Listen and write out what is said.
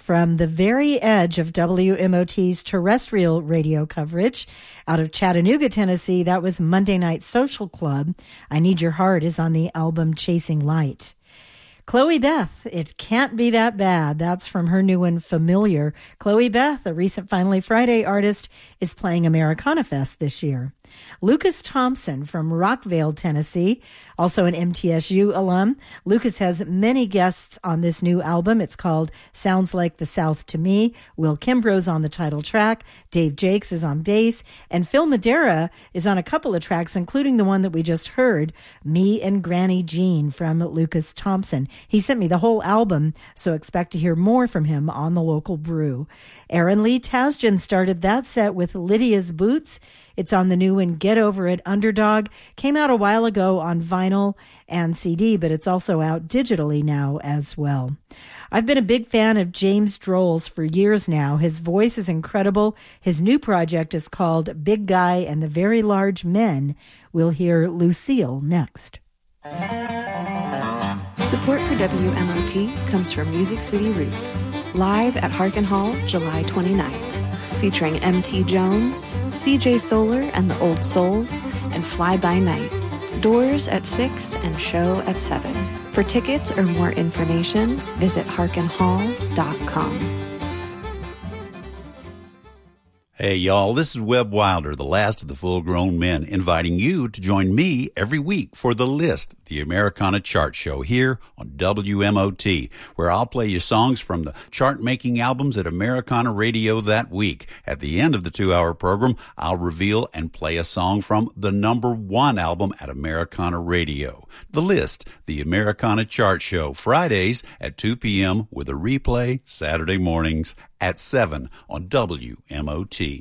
from the very edge of WMOT's terrestrial radio coverage. Out of Chattanooga, Tennessee, that was Monday Night Social Club. I Need Your Heart is on the album Chasing Light. Chloe Beth, It Can't Be That Bad. That's from her new one, Familiar. Chloe Beth, a recent Finally Friday artist, is playing Americana Fest this year. Lucas Thompson from Rockville, Tennessee, also an MTSU alum. Lucas has many guests on this new album. It's called Sounds Like the South to Me. Will Kimbrough's on the title track. Dave Jakes is on bass. And Phil Madera is on a couple of tracks, including the one that we just heard, Me and Granny Jean from Lucas Thompson. He sent me the whole album, so expect to hear more from him on the local brew. Aaron Lee Tasjan started that set with Lydia's Boots. It's on the new one, Get Over It, Underdog. Came out a while ago on vinyl and CD, but it's also out digitally now as well. I've been a big fan of James Drolls for years now. His voice is incredible. His new project is called Big Guy and the Very Large Men. We'll hear Lucille next. Support for WMOT comes from Music City Roots, live at Harkin Hall, July 29th. Featuring M.T. Jones, C.J. Solar and the Old Souls, and Fly By Night. Doors at 6 and show at 7. For tickets or more information, visit harkinhall.com. Hey, y'all, this is Webb Wilder, the last of the full-grown men, inviting you to join me every week for The List, the Americana chart show here on WMOT, where I'll play you songs from the chart-making albums at Americana Radio that week. At the end of the 2-hour program, I'll reveal and play a song from the #1 album at Americana Radio. The List, the Americana chart show, Fridays at 2 p.m. with a replay Saturday mornings at 7 on WMOT.